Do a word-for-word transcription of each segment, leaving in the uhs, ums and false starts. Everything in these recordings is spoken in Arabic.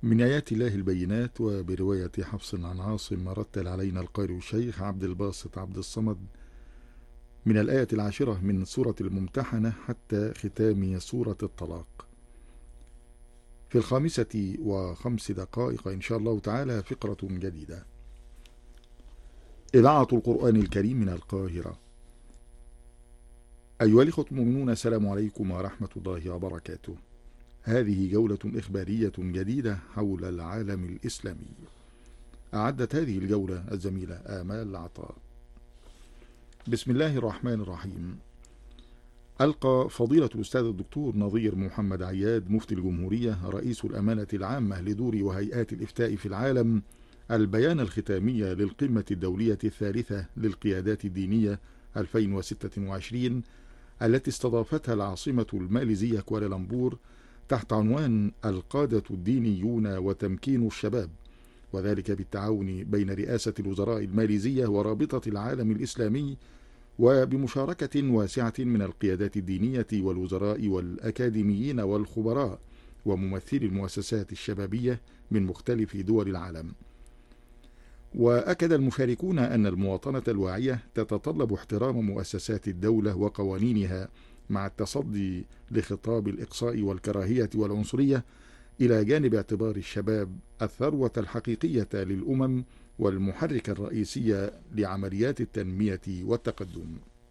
من آيات الله البينات. وبرواية حفص عن عاصم رتل علينا القارئ الشيخ عبد الباسط عبد الصمد من الآية العاشرة من سورة الممتحنة حتى ختام سورة الطلاق. في الخامسة وخمس دقائق إن شاء الله تعالى فقرة جديدة. إذاعة القرآن الكريم من القاهرة. أيها الإخوة المؤمنون، السلام عليكم ورحمة الله وبركاته. هذه جولة إخبارية جديدة حول العالم الإسلامي. أعدت هذه الجولة الزميلة آمال عطاء. بسم الله الرحمن الرحيم. ألقى فضيلة الأستاذ الدكتور نظير محمد عياد مفتي الجمهورية رئيس الأمانة العامة لدور وهيئات الإفتاء في العالم البيان الختامي للقمة الدولية الثالثة للقيادات الدينية ألفين وستة وعشرين التي استضافتها العاصمة الماليزية كوالالمبور تحت عنوان القادة الدينيون وتمكين الشباب، وذلك بالتعاون بين رئاسة الوزراء الماليزية ورابطة العالم الإسلامي وبمشاركة واسعة من القيادات الدينية والوزراء والأكاديميين والخبراء وممثلي المؤسسات الشبابية من مختلف دول العالم. وأكد المشاركون أن المواطنة الواعية تتطلب احترام مؤسسات الدولة وقوانينها مع التصدي لخطاب الإقصاء والكراهية والعنصرية، إلى جانب اعتبار الشباب الثروة الحقيقية للأمم والمحرك الرئيسي لعمليات التنمية والتقدم.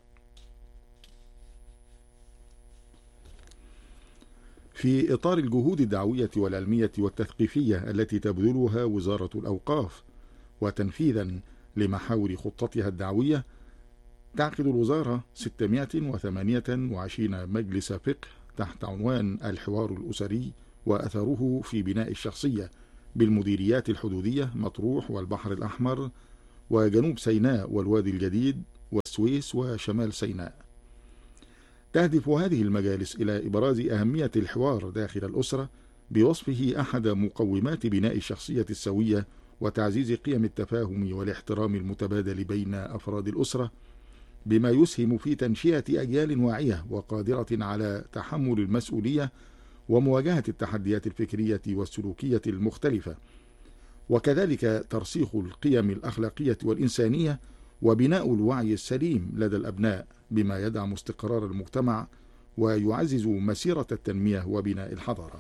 في إطار الجهود الدعوية والعلمية والتثقيفية التي تبذلها وزارة الأوقاف وتنفيذا لمحاور خطتها الدعوية، تعقد الوزارة ستمائة وثمانية وعشرين مجلس فقه تحت عنوان الحوار الأسري وأثره في بناء الشخصية بالمديريات الحدودية مطروح والبحر الأحمر وجنوب سيناء والوادي الجديد والسويس وشمال سيناء. تهدف هذه المجالس إلى إبراز أهمية الحوار داخل الأسرة بوصفه أحد مقومات بناء الشخصية السوية وتعزيز قيم التفاهم والاحترام المتبادل بين أفراد الأسرة، بما يسهم في تنشئة أجيال واعية وقادرة على تحمل المسؤولية ومواجهة التحديات الفكرية والسلوكية المختلفة، وكذلك ترسيخ القيم الأخلاقية والإنسانية وبناء الوعي السليم لدى الأبناء، بما يدعم استقرار المجتمع ويعزز مسيرة التنمية وبناء الحضارة.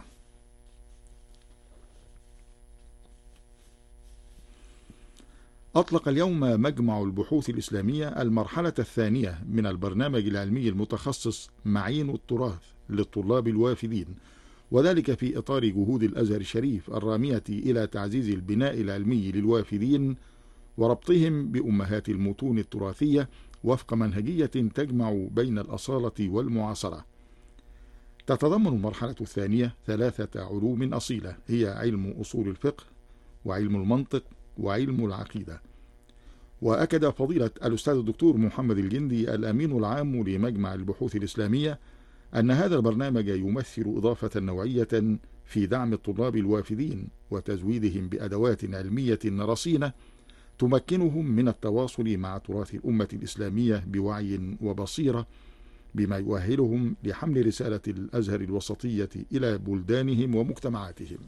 أطلق اليوم مجمع البحوث الإسلامية المرحلة الثانية من البرنامج العلمي المتخصص معين التراث للطلاب الوافدين، وذلك في إطار جهود الأزهر الشريف الرامية إلى تعزيز البناء العلمي للوافدين وربطهم بأمهات المتون التراثية وفق منهجية تجمع بين الأصالة والمعاصرة. تتضمن المرحلة الثانية ثلاثة علوم أصيلة، هي علم أصول الفقه وعلم المنطق وعلم العقيدة. وأكد فضيلة الأستاذ الدكتور محمد الجندي الأمين العام لمجمع البحوث الإسلامية أن هذا البرنامج يمثل إضافة نوعية في دعم الطلاب الوافدين وتزويدهم بأدوات علمية رصينة تمكنهم من التواصل مع تراث الأمة الإسلامية بوعي وبصيرة، بما يؤهلهم لحمل رسالة الأزهر الوسطية إلى بلدانهم ومجتمعاتهم.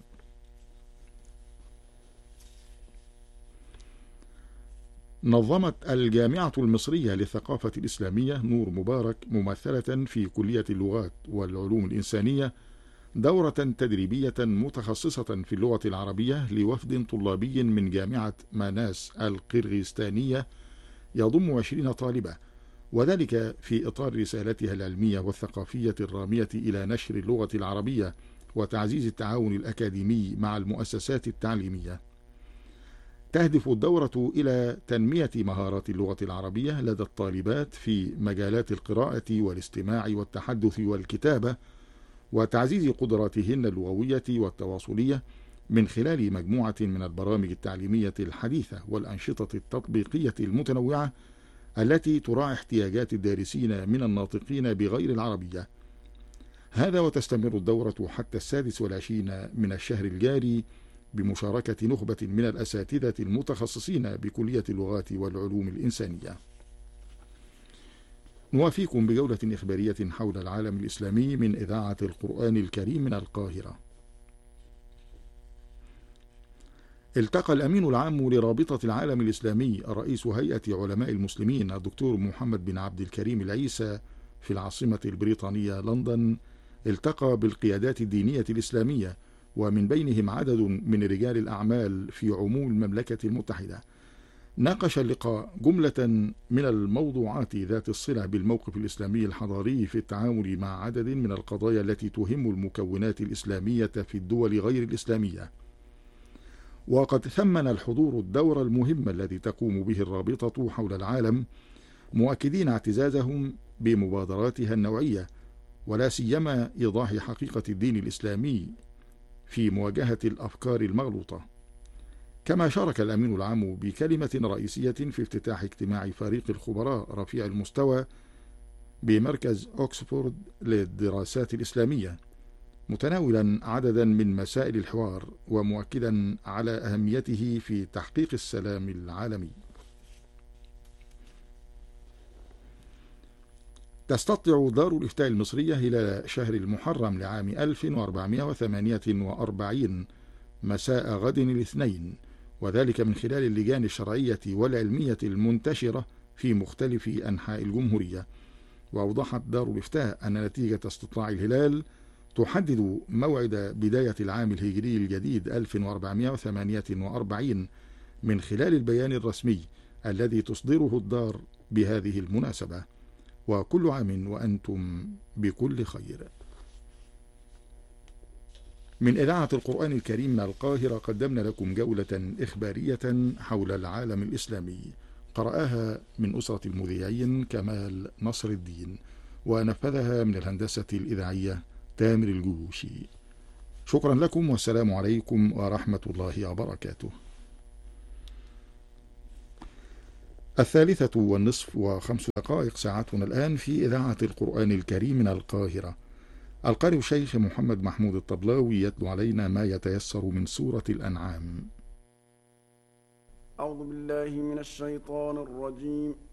نظمت الجامعة المصرية للثقافة الإسلامية نور مبارك ممثلة في كلية اللغات والعلوم الإنسانية دورة تدريبية متخصصة في اللغة العربية لوفد طلابي من جامعة ماناس القرغيزستانية يضم عشرين طالبة، وذلك في إطار رسالتها العلمية والثقافية الرامية إلى نشر اللغة العربية وتعزيز التعاون الأكاديمي مع المؤسسات التعليمية. تهدف الدورة إلى تنمية مهارات اللغة العربية لدى الطالبات في مجالات القراءة والاستماع والتحدث والكتابة، وتعزيز قدراتهن اللغوية والتواصلية من خلال مجموعة من البرامج التعليمية الحديثة والأنشطة التطبيقية المتنوعة التي تراعي احتياجات الدارسين من الناطقين بغير العربية. هذا وتستمر الدورة حتى السادس والعشرين من الشهر الجاري بمشاركة نخبة من الأساتذة المتخصصين بكلية اللغات والعلوم الإنسانية. نوافيكم بجولة إخبارية حول العالم الإسلامي من إذاعة القرآن الكريم من القاهرة. التقى الأمين العام لرابطة العالم الإسلامي رئيس هيئة علماء المسلمين الدكتور محمد بن عبد الكريم العيسى في العاصمة البريطانية لندن. التقى بالقيادات الدينية الإسلامية ومن بينهم عدد من رجال الأعمال في عموم المملكة المتحدة. ناقش اللقاء جملة من الموضوعات ذات الصلة بالموقف الإسلامي الحضاري في التعامل مع عدد من القضايا التي تهم المكونات الإسلامية في الدول غير الإسلامية. وقد ثمن الحضور الدور المهم الذي تقوم به الرابطة حول العالم، مؤكدين اعتزازهم بمبادراتها النوعية ولا سيما إيضاح حقيقة الدين الإسلامي في مواجهة الأفكار المغلوطة. كما شارك الأمين العام بكلمة رئيسية في افتتاح اجتماع فريق الخبراء رفيع المستوى بمركز أوكسفورد للدراسات الإسلامية، متناولا عددا من مسائل الحوار ومؤكدا على أهميته في تحقيق السلام العالمي. تستطلع دار الإفتاء المصرية هلال شهر المحرم لعام ألف وأربعمائة وثمانية وأربعين مساء غد الاثنين، وذلك من خلال اللجان الشرعية والعلمية المنتشرة في مختلف أنحاء الجمهورية. وأوضحت دار الإفتاء أن نتيجة استطلاع الهلال تحدد موعد بداية العام الهجري الجديد ألف وأربعمائة وثمانية وأربعين من خلال البيان الرسمي الذي تصدره الدار بهذه المناسبة. وكل عام وأنتم بكل خير. من إذاعة القرآن الكريم من القاهرة قدمنا لكم جولة إخبارية حول العالم الإسلامي، قرأها من أسرة المذيعين كمال نصر الدين، ونفذها من الهندسة الإذاعية تامر الجوشي. شكرا لكم والسلام عليكم ورحمة الله وبركاته. الثالثة والنصف وخمس دقائق ساعتنا الآن في إذاعة القرآن الكريم من القاهرة. القارئ الشيخ محمد محمود الطبلاوي يتلو علينا ما يتيسر من سورة الأنعام. أعوذ بالله من الشيطان الرجيم.